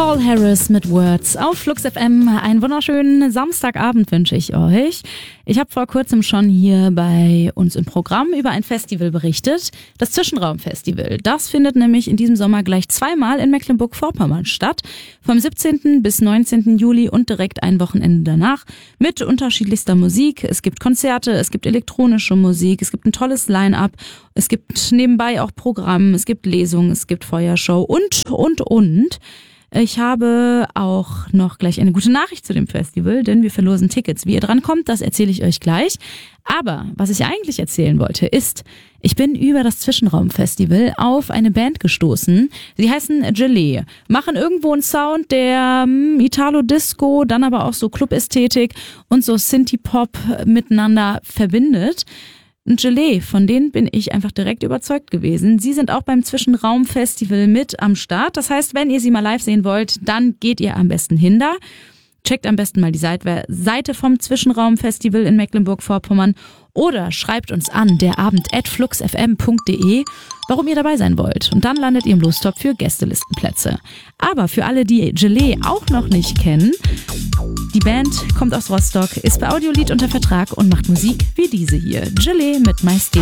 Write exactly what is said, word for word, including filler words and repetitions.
Paul Harris mit Words auf Flux F M. Einen wunderschönen Samstagabend wünsche ich euch. Ich habe vor kurzem schon hier bei uns im Programm über ein Festival berichtet, das Zwischenraumfestival. Das findet nämlich in diesem Sommer gleich zweimal in Mecklenburg-Vorpommern statt, vom siebzehnten bis neunzehnten Juli und direkt ein Wochenende danach mit unterschiedlichster Musik. Es gibt Konzerte, es gibt elektronische Musik, es gibt ein tolles Line-up, es gibt nebenbei auch Programm, es gibt Lesungen, es gibt Feuershow und, und, und. Ich habe auch noch gleich eine gute Nachricht zu dem Festival, denn wir verlosen Tickets. Wie ihr dran kommt, das erzähle ich euch gleich. Aber was ich eigentlich erzählen wollte, ist, ich bin über das Zwischenraumfestival auf eine Band gestoßen. Sie heißen Gelee, machen irgendwo einen Sound, der ähm, Italo-Disco, dann aber auch so Club-Ästhetik und so Synthie-Pop miteinander verbindet. Und Gelee, von denen bin ich einfach direkt überzeugt gewesen. Sie sind auch beim Zwischenraumfestival mit am Start. Das heißt, wenn ihr sie mal live sehen wollt, dann geht ihr am besten hin da. Checkt am besten mal die Seite vom Zwischenraumfestival in Mecklenburg-Vorpommern oder schreibt uns an, der Abend at fluxfm punkt de, warum ihr dabei sein wollt. Und dann landet ihr im Lostop für Gästelistenplätze. Aber für alle, die Gelee auch noch nicht kennen, die Band kommt aus Rostock, ist bei Audiolied unter Vertrag und macht Musik wie diese hier. Gelee mit My Stereo.